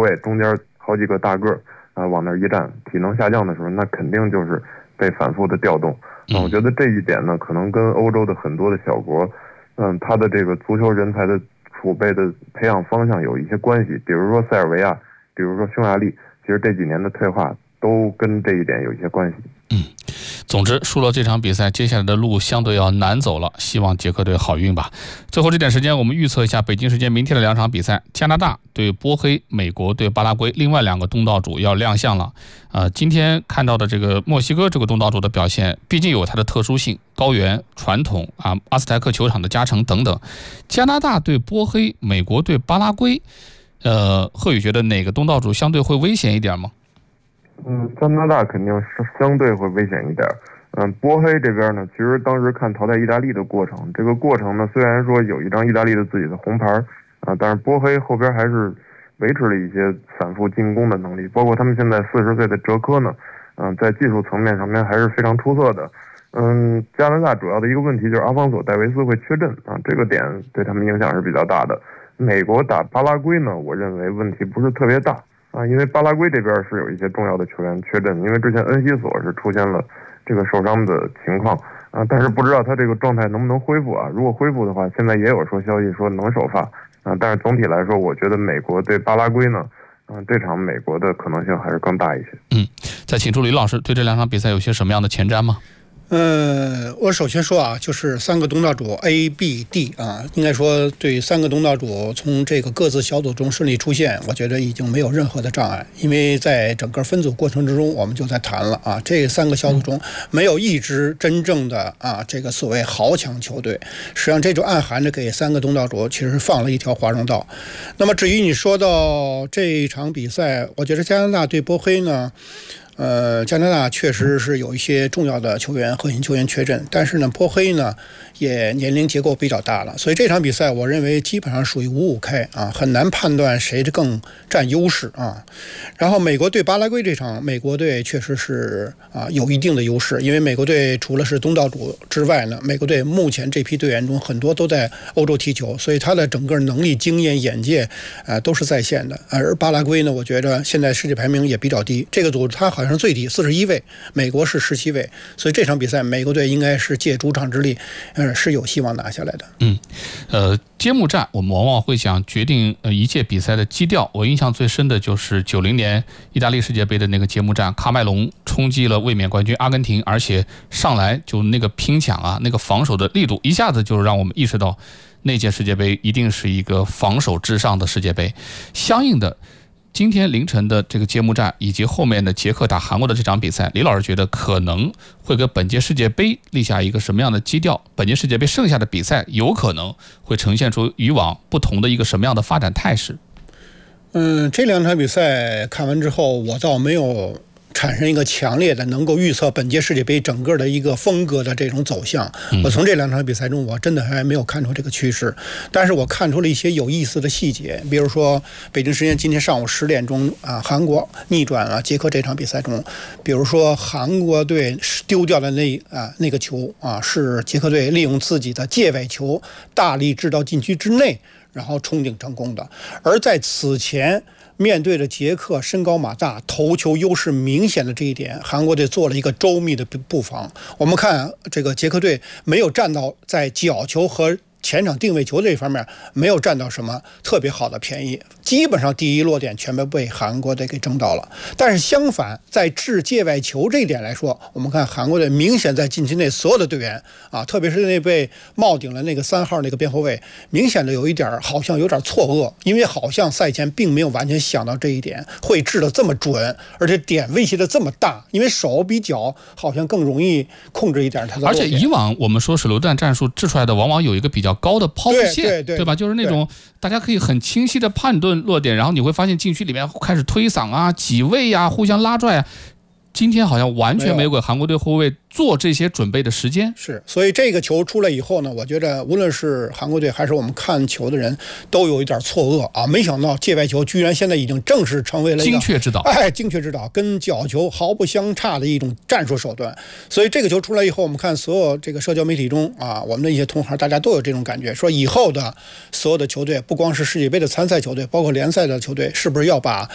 卫，中间好几个大个往那儿一站，体能下降的时候，那肯定就是被反复的调动。我觉得这一点呢，可能跟欧洲的很多的小国，它的这个足球人才的储备的培养方向有一些关系。比如说塞尔维亚，比如说匈牙利，其实这几年的退化都跟这一点有一些关系。 总之输了这场比赛，接下来的路相对要难走了，希望捷克队好运吧。最后这点时间，我们预测一下北京时间明天的2场比赛：加拿大对波黑，美国对巴拉圭，另外2个东道主要亮相了。今天看到的这个墨西哥这个东道主的表现，毕竟有它的特殊性，高原、传统阿斯泰克球场的加成等等。加拿大对波黑，美国对巴拉圭，贺宇觉得哪个东道主相对会危险一点吗？ 加拿大肯定是相对会危险一点。波黑这边呢，其实当时看淘汰意大利的过程，这个过程呢，虽然说有一张意大利的自己的红牌但是波黑后边还是维持了一些反复进攻的能力，包括他们现在40岁的哲科呢，在技术层面上面还是非常出色的。加拿大主要的一个问题就是阿方索戴维斯会缺阵这个点对他们影响是比较大的。美国打巴拉圭呢，我认为问题不是特别大因为巴拉圭这边是有一些重要的球员缺阵，因为之前恩西索是出现了这个受伤的情况但是不知道他这个状态能不能恢复如果恢复的话，现在也有说消息说能首发但是总体来说，我觉得美国对巴拉圭呢，这场美国的可能性还是更大一些。 再请出李老师，对这2场比赛有些什么样的前瞻吗？ 我首先说就是3个东道主 A、B、D 应该说对3个东道主从这个各自小组中顺利出现，我觉得已经没有任何的障碍，因为在整个分组过程之中，我们就在谈了这3个小组中没有一支真正的这个所谓豪强球队，实际上这就暗含着给3个东道主其实放了一条华容道。那么至于你说到这一场比赛，我觉得加拿大对波黑呢，加拿大确实是有一些重要的球员、核心球员缺阵，但是呢，波黑呢也年龄结构比较大了，所以这场比赛我认为基本上属于5-5开很难判断谁更占优势然后美国对巴拉圭这场，美国队确实是有一定的优势，因为美国队除了是东道主之外呢，美国队目前这批队员中很多都在欧洲踢球，所以他的整个能力、经验、眼界都是在线的。而巴拉圭呢，我觉得现在世界排名也比较低，这个组他好像最低41位，美国是17位，所以这场比赛美国队应该是借主场之力是有希望拿下来的。 揭幕战我们往往会讲决定一届比赛的基调，我印象最深的就是90年意大利世界杯的那个揭幕战，卡麦隆冲击了卫冕冠军阿根廷，而且上来就那个拼抢那个防守的力度，一下子就让我们意识到那届世界杯一定是一个防守至上的世界杯。相应的，今天凌晨的这个揭幕战以及后面的捷克打韩国的这场比赛，李老师觉得可能会给本届世界杯立下一个什么样的基调？本届世界杯剩下的比赛有可能会呈现出以往不同的一个什么样的发展态势？ 这2场比赛看完之后，我倒没有产生一个强烈的能够预测本届世界杯整个的一个风格的这种走向。我从这2场比赛中，我真的还没有看出这个趋势，但是我看出了一些有意思的细节，比如说北京时间今天上午10点钟韩国逆转了捷克这场比赛中，比如说韩国队丢掉的那个球是捷克队利用自己的界外球大力掷到禁区之内，然后冲顶成功的。而在此前面对着捷克身高马大、头球优势明显的这一点，韩国队做了一个周密的布防。我们看这个捷克队没有占到在角球和前场定位球这一方面没有占到什么特别好的便宜，基本上第一落点全部被韩国队给争到了。但是相反，在掷界外球这一点来说，我们看韩国队明显在禁区内所有的队员特别是那被帽顶的那个3号那个边后卫，明显的有一点好像有点错愕，因为好像赛前并没有完全想到这一点会掷得这么准，而且点威胁的这么大，因为手比脚好像更容易控制一点他的落点。 而且以往我们说手榴弹战术掷出来的往往有一个比较高的抛物线，对吧？就是那种大家可以很清晰的判断落点，然后你会发现禁区里面开始推搡挤位互相拉拽今天好像完全没有给韩国队后卫做这些准备的时间。 是，所以这个球出来以后呢，我觉得无论是韩国队还是我们看球的人都有一点错愕没想到界外球居然现在已经正式成为了一个精确指导， 精确指导跟角球毫不相差的一种战术手段。所以这个球出来以后，我们看所有这个社交媒体中我们的一些同行大家都有这种感觉，说以后的所有的球队，不光是世界杯的参赛球队，包括联赛的球队，是不是要把